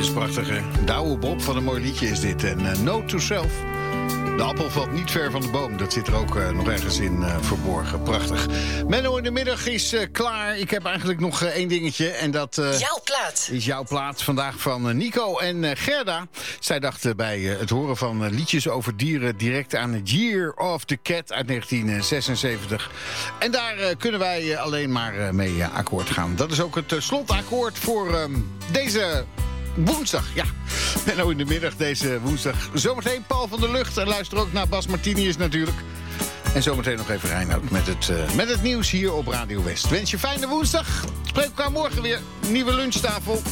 is prachtig, hè? Douwe Bob, van een mooi liedje is dit. En Note to Self. De appel valt niet ver van de boom. Dat zit er ook nog ergens in verborgen. Prachtig. Menno in de middag is klaar. Ik heb eigenlijk nog één dingetje. En dat jouw plaat. Is jouw plaat vandaag van Nico en Gerda. Zij dachten bij het horen van liedjes over dieren direct aan Year of the Cat uit 1976. En daar kunnen wij alleen maar mee akkoord gaan. Dat is ook het slotakkoord voor deze woensdag. Ja, Menno in de middag deze woensdag. Zometeen Paul van der Lucht. En luister ook naar Bas Martinius natuurlijk. En zometeen nog even Reinoud met het nieuws hier op Radio West. Wens je fijne woensdag. Spreek elkaar morgen weer. Nieuwe lunchtafel.